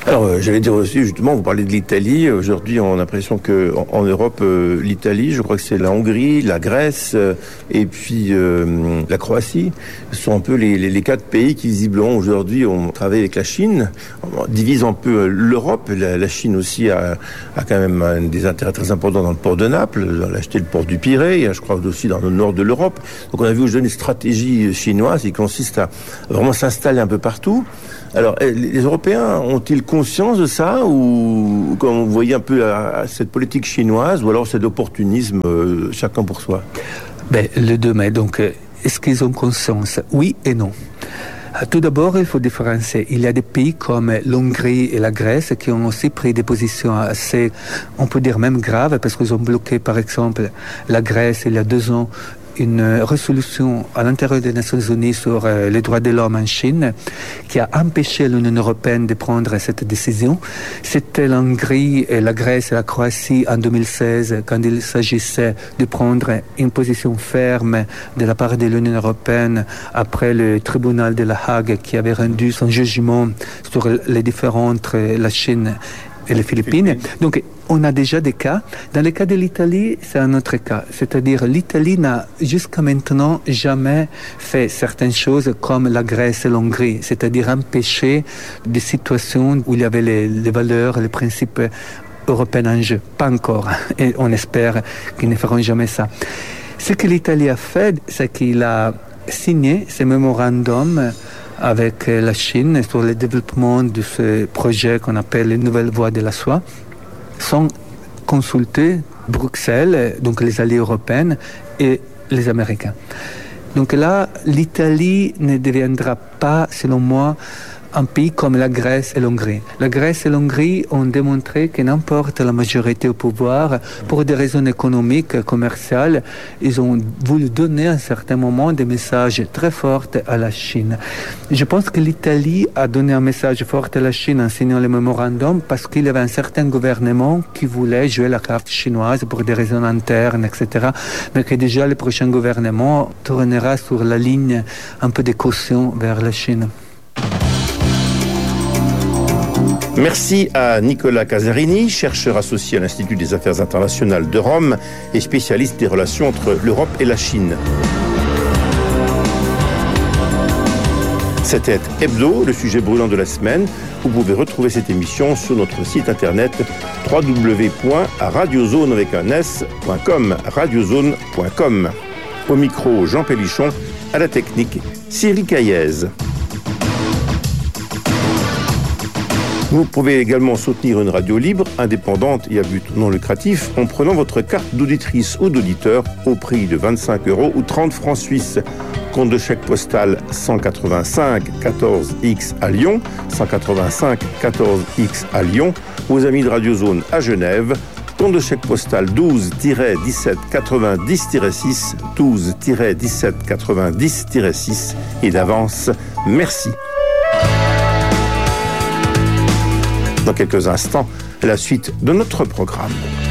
Alors, j'allais dire aussi, justement, vous parlez de l'Italie. Aujourd'hui, on a l'impression que en Europe, l'Italie, je crois que c'est la Hongrie, la Grèce et puis la Croatie. Ce sont un peu les 4 pays qui, visiblement, aujourd'hui, ont travaillé avec la Chine. On divise un peu l'Europe. La Chine aussi a quand même des intérêts très importants dans le port de Naples. Elle a acheté le port du Pirée, je crois aussi dans le nord de l'Europe. Donc, on a vu aujourd'hui une stratégie chinoise qui consiste à vraiment s'installer un peu partout. Alors, les Européens ont-ils conscience de ça, ou quand vous voyez un peu cette politique chinoise, ou alors c'est d'opportunisme, chacun pour soi? Les deux, mais donc, est-ce qu'ils ont conscience? Oui et non. Tout d'abord, il faut différencier. Il y a des pays comme l'Hongrie et la Grèce qui ont aussi pris des positions assez, on peut dire même graves, parce qu'ils ont bloqué, par exemple, la Grèce il y a 2 ans, une résolution à l'intérieur des Nations Unies sur les droits de l'homme en Chine qui a empêché l'Union européenne de prendre cette décision. C'était l'Hongrie, et la Grèce et la Croatie en 2016 quand il s'agissait de prendre une position ferme de la part de l'Union européenne après le tribunal de La Hague qui avait rendu son jugement sur les différends entre la Chine et les Philippines. Donc, on a déjà des cas. Dans le cas de l'Italie, c'est un autre cas. C'est-à-dire, l'Italie n'a jusqu'à maintenant jamais fait certaines choses comme la Grèce et l'Hongrie. C'est-à-dire empêcher des situations où il y avait les valeurs, les principes européens en jeu. Pas encore. Et on espère qu'ils ne feront jamais ça. Ce que l'Italie a fait, c'est qu'il a signé ce mémorandum avec la Chine sur le développement de ce projet qu'on appelle les nouvelles voies de la soie, sans consulter Bruxelles, donc les alliés européens et les Américains. Donc là, l'Italie ne deviendra pas, selon moi, un pays comme la Grèce et l'Hongrie. La Grèce et l'Hongrie ont démontré que n'importe la majorité au pouvoir, pour des raisons économiques, commerciales, ils ont voulu donner à un certain moment des messages très forts à la Chine. Je pense que l'Italie a donné un message fort à la Chine en signant le mémorandum parce qu'il y avait un certain gouvernement qui voulait jouer la carte chinoise pour des raisons internes, etc. Mais que déjà le prochain gouvernement tournera sur la ligne un peu de caution vers la Chine. Merci à Nicolas Casarini, chercheur associé à l'Institut des Affaires internationales de Rome et spécialiste des relations entre l'Europe et la Chine. C'était Hebdo, le sujet brûlant de la semaine. Vous pouvez retrouver cette émission sur notre site internet www.radiozone.com, radiozone.com. Au micro, Jean Pélichon, à la technique, Cyril Caillez. Vous pouvez également soutenir une radio libre, indépendante et à but non lucratif en prenant votre carte d'auditrice ou d'auditeur au prix de 25 € ou 30 francs suisses. Compte de chèque postal 185 14X à Lyon, 185 14X à Lyon, aux amis de Radio Zone à Genève. Compte de chèque postal 12-17 90-6, 12-17 90-6. Et d'avance, merci. Dans quelques instants, la suite de notre programme.